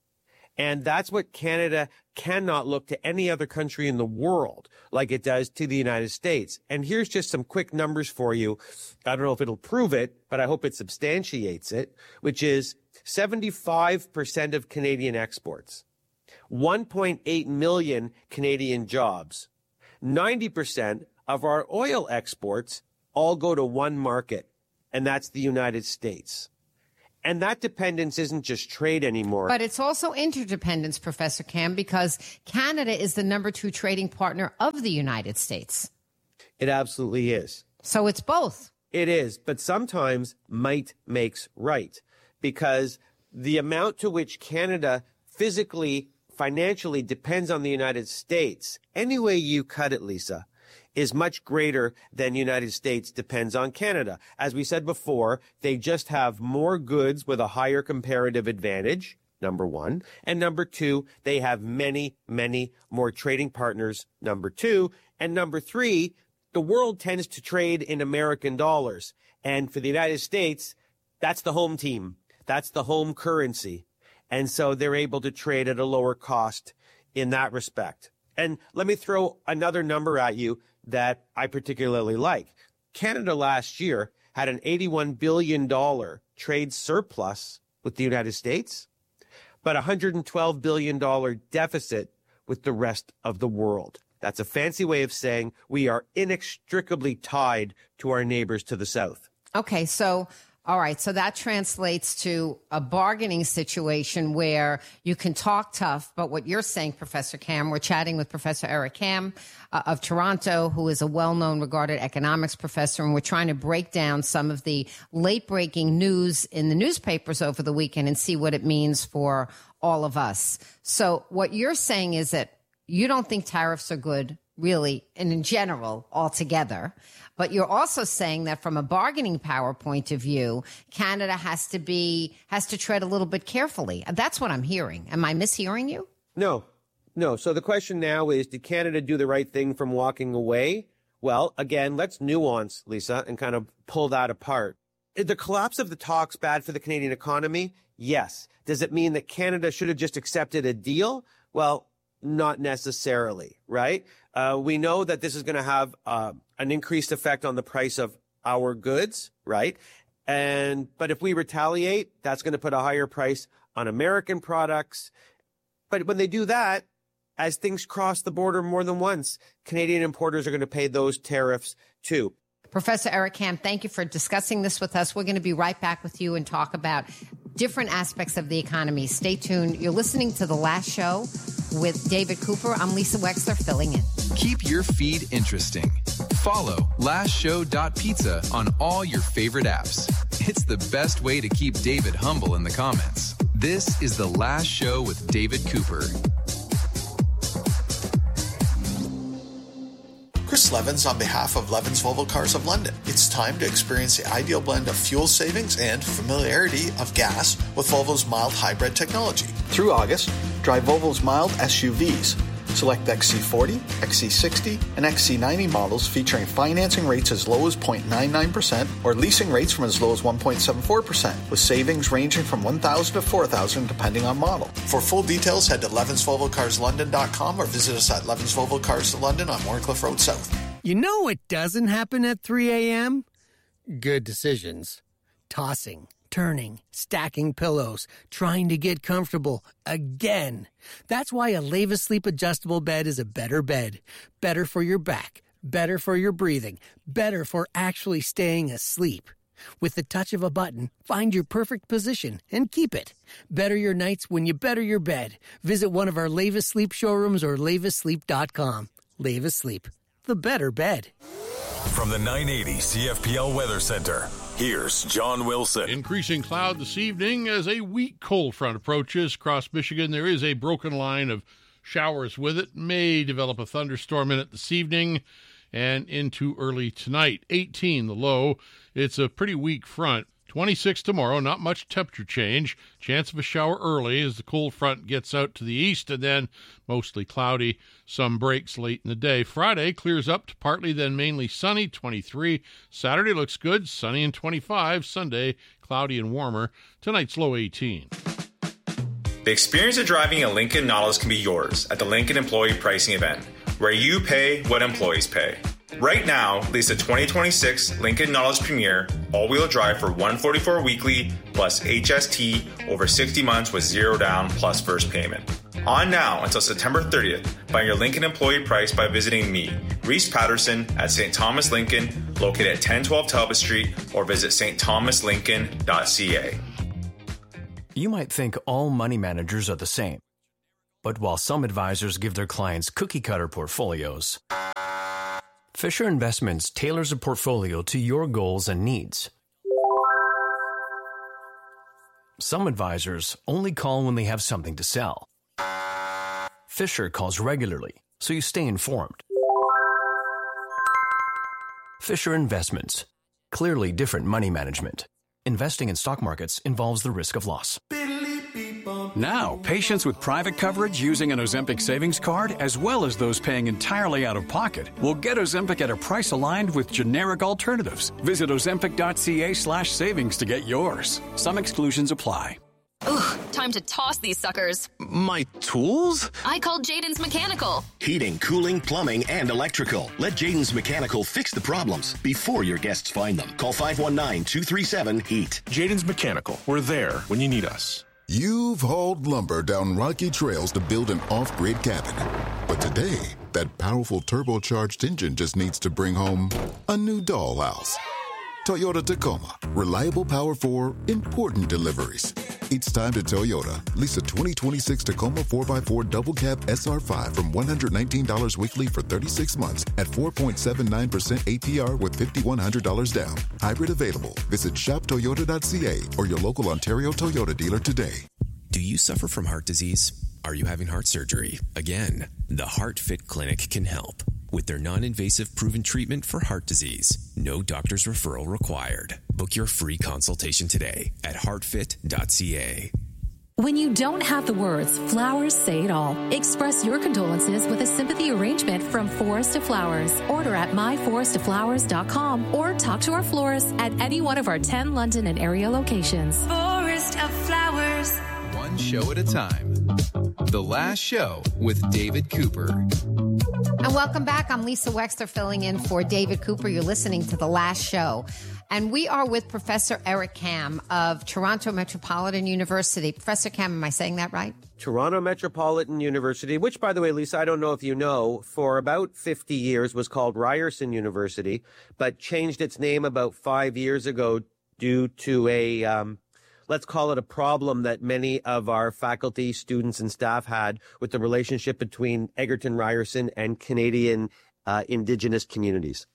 And that's what Canada cannot look to any other country in the world like it does to the United States. And here's just some quick numbers for you. I don't know if it'll prove it, but I hope it substantiates it, which is seventy-five percent of Canadian exports, one point eight million Canadian jobs, ninety percent of our oil exports all go to one market, and that's the United States. And that dependence isn't just trade anymore. But it's also interdependence, Professor Cam, because Canada is the number two trading partner of the United States. It absolutely is. So it's both. It is. But sometimes might makes right, because the amount to which Canada physically, financially depends on the United States, any way you cut it, Lisa, is much greater than United States depends on Canada. As we said before, they just have more goods with a higher comparative advantage, number one. And number two, they have many, many more trading partners, number two. And number three, the world tends to trade in American dollars. And for the United States, that's the home team. That's the home currency. And so they're able to trade at a lower cost in that respect. And let me throw another number at you that I particularly like. Canada last year had an eighty-one billion dollars trade surplus with the United States, but a one hundred twelve billion dollars deficit with the rest of the world. That's a fancy way of saying we are inextricably tied to our neighbors to the south. Okay, so all right, so that translates to a bargaining situation where you can talk tough, but what you're saying, Professor Cam, we're chatting with Professor Eric Kam uh, of Toronto, who is a well-known, regarded economics professor, and we're trying to break down some of the late-breaking news in the newspapers over the weekend and see what it means for all of us. So what you're saying is that you don't think tariffs are good, really, and in general, altogether. But you're also saying that from a bargaining power point of view, Canada has to be, has to tread a little bit carefully. That's what I'm hearing. Am I mishearing you? No, no. So the question now is, did Canada do the right thing from walking away? Well, again, let's nuance, Lisa, and kind of pull that apart. Is the collapse of the talks bad for the Canadian economy? Yes. Does it mean that Canada should have just accepted a deal? Well, not necessarily, right? Uh, we know that this is going to have uh, an increased effect on the price of our goods, right? And but if we retaliate, that's going to put a higher price on American products. But when they do that, as things cross the border more than once, Canadian importers are going to pay those tariffs too. Professor Eric Kam, thank you for discussing this with us. We're going to be right back with you and talk about different aspects of the economy. Stay tuned. You're listening to The Last Show with David Cooper. I'm Lisa Wexler, filling in. Keep your feed interesting. Follow last show dot pizza on all your favorite apps. It's the best way to keep David humble in the comments. This is The Last Show with David Cooper. Chris Levins on behalf of Levins Volvo Cars of London. It's time to experience the ideal blend of fuel savings and familiarity of gas with Volvo's mild hybrid technology. Through August, drive Volvo's mild S U Vs. Select X C forty, X C sixty, and X C ninety models featuring financing rates as low as zero point nine nine percent or leasing rates from as low as one point seven four percent, with savings ranging from one thousand dollars to four thousand dollars depending on model. For full details, head to Levins Volvo Cars London dot com or visit us at Levins Volvo Cars London on Warncliffe Road South. You know what doesn't happen at three a.m.? Good decisions. Tossing, turning, stacking pillows, trying to get comfortable again. That's why a Leva Sleep adjustable bed is a better bed. Better for your back, better for your breathing, better for actually staying asleep. With the touch of a button, find your perfect position and keep it. Better your nights when you better your bed. Visit one of our Leva Sleep showrooms or leva sleep dot com. Leva Sleep, the better bed. From the nine eighty C F P L Weather Center, here's John Wilson. Increasing cloud this evening as a weak cold front approaches across Michigan. There is a broken line of showers with it. May develop a thunderstorm in it this evening and into early tonight. eighteen the low. It's a pretty weak front. twenty-six tomorrow, not much temperature change. Chance of a shower early as the cold front gets out to the east, and then mostly cloudy, some breaks late in the day. Friday clears up to partly, then mainly sunny, twenty-three. Saturday looks good, sunny and twenty-five. Sunday, cloudy and warmer. Tonight's low eighteen. The experience of driving a Lincoln Nautilus can be yours at the Lincoln Employee Pricing Event, where you pay what employees pay. Right now, lease a twenty twenty-six Lincoln Nautilus Premier all-wheel drive for one hundred forty-four dollars weekly plus H S T over sixty months with zero down plus first payment. On now until September thirtieth. Find your Lincoln employee price by visiting me, Reese Patterson, at Saint Thomas Lincoln, located at ten twelve Talbot Street, or visit s t thomas lincoln dot c a. You might think all money managers are the same. But while some advisors give their clients cookie-cutter portfolios, Fisher Investments tailors a portfolio to your goals and needs. Some advisors only call when they have something to sell. Fisher calls regularly, so you stay informed. Fisher Investments. Clearly different money management. Investing in stock markets involves the risk of loss. Now, patients with private coverage using an Ozempic savings card, as well as those paying entirely out of pocket, will get Ozempic at a price aligned with generic alternatives. Visit ozempic.ca slash savings to get yours. Some exclusions apply. Ugh, time to toss these suckers. My tools? I called Jaden's Mechanical. Heating, cooling, plumbing, and electrical. Let Jaden's Mechanical fix the problems before your guests find them. Call five one nine, two three seven, HEAT. Jaden's Mechanical. We're there when you need us. You've hauled lumber down rocky trails to build an off-grid cabin. But today, that powerful turbocharged engine just needs to bring home a new dollhouse. Toyota Tacoma. Reliable power for important deliveries. It's time to Toyota. Lease a twenty twenty-six Tacoma four by four double cab S R five from one hundred nineteen dollars weekly for thirty-six months at four point seven nine percent A P R with five thousand one hundred dollars down. Hybrid available. Visit shop toyota dot c a or your local Ontario Toyota dealer today. Do you suffer from heart disease? Are you having heart surgery? Again, the HeartFit Clinic can help. With their non-invasive proven treatment for heart disease, no doctor's referral required. Book your free consultation today at heart fit dot c a. When you don't have the words, flowers say it all. Express your condolences with a sympathy arrangement from Forest of Flowers. Order at my forest of flowers dot com or talk to our florist at any one of our ten London and area locations. Forest of Flowers. One show at a time. The Last Show with David Cooper. And welcome back. I'm Lisa Wexler filling in for David Cooper. You're listening to The Last Show. And we are with Professor Eric Kam of Toronto Metropolitan University. Professor Kam, am I saying that right? Toronto Metropolitan University, which, by the way, Lisa, I don't know if you know, for about fifty years was called Ryerson University, but changed its name about five years ago due to a... Um, let's call it a problem that many of our faculty, students, and staff had with the relationship between Egerton Ryerson and Canadian uh, Indigenous communities.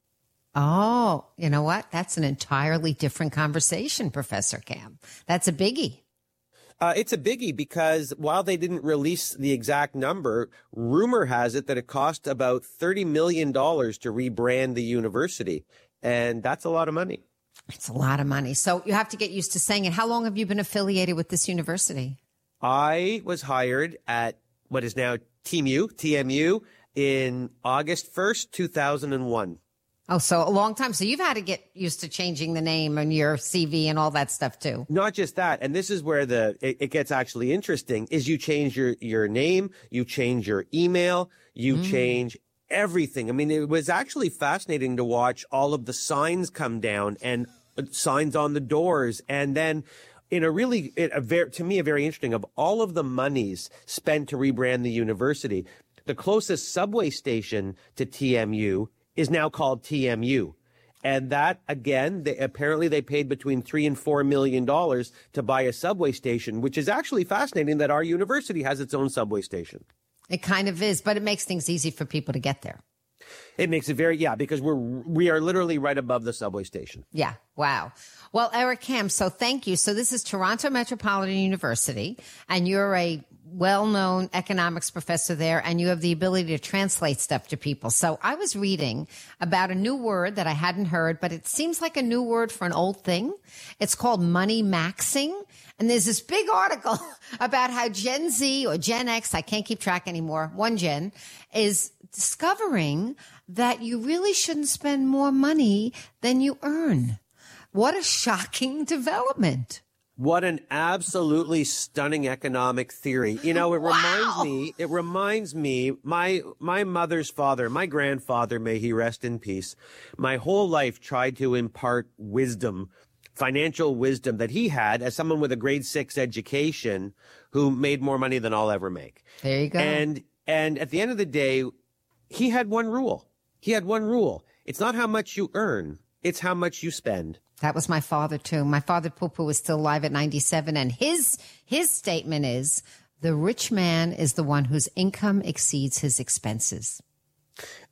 Oh, you know what? That's an entirely different conversation, Professor Kam. That's a biggie. Uh, it's a biggie because while they didn't release the exact number, rumor has it that it cost about thirty million dollars to rebrand the university. And that's a lot of money. It's a lot of money. So you have to get used to saying it. How long have you been affiliated with this university? I was hired at what is now T M U, T M U, in August first, two thousand one. Oh, so a long time. So you've had to get used to changing the name and your C V and all that stuff too. Not just that. And this is where the it, it gets actually interesting is you change your, your name, you change your email, you mm. change everything. I mean, it was actually fascinating to watch all of the signs come down and signs on the doors. And then in a really, a very, to me, a very interesting of all of the monies spent to rebrand the university, the closest subway station to T M U is now called T M U. And that, again, they, apparently they paid between three and four million dollars to buy a subway station, which is actually fascinating that our university has its own subway station. It kind of is, but it makes things easy for people to get there. It makes it very, yeah, because we're, we are literally right above the subway station. Yeah. Wow. Well, Eric Kam, so thank you. So this is Toronto Metropolitan University, and you're a well-known economics professor there, and you have the ability to translate stuff to people. So I was reading about a new word that I hadn't heard, but it seems like a new word for an old thing. It's called money maxing. And there's this big article about how Gen Z or Gen X, I can't keep track anymore, one gen, is discovering that you really shouldn't spend more money than you earn. What a shocking development. What an absolutely stunning economic theory. You know, it reminds Wow. me, it reminds me, my, my mother's father, my grandfather, may he rest in peace, my whole life tried to impart wisdom, financial wisdom that he had as someone with a grade six education who made more money than I'll ever make. There you go. And, and at the end of the day, he had one rule. He had one rule. It's not how much you earn. It's how much you spend. That was my father, too. My father, Poo-Poo, was still alive at ninety-seven, and his his statement is, the rich man is the one whose income exceeds his expenses.